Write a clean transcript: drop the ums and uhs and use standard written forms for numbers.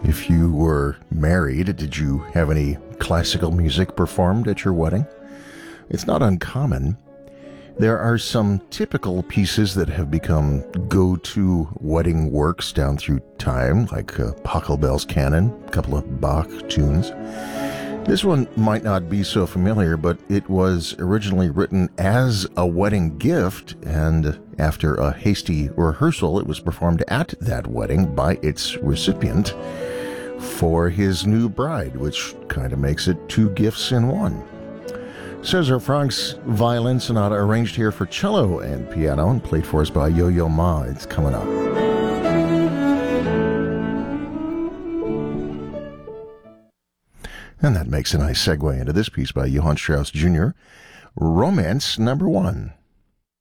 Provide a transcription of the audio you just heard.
If you were married, did you have any classical music performed at your wedding? It's not uncommon. There are some typical pieces that have become go-to wedding works down through time, like Pachelbel's Canon, a couple of Bach tunes. This one might not be so familiar, but it was originally written as a wedding gift, and after a hasty rehearsal, it was performed at that wedding by its recipient for his new bride, which kind of makes it two gifts in one. Cesar Frank's Violin Sonata, arranged here for cello and piano and played for us by Yo-Yo Ma. It's coming up. And that makes a nice segue into this piece by Johann Strauss Jr., Romance Number 1.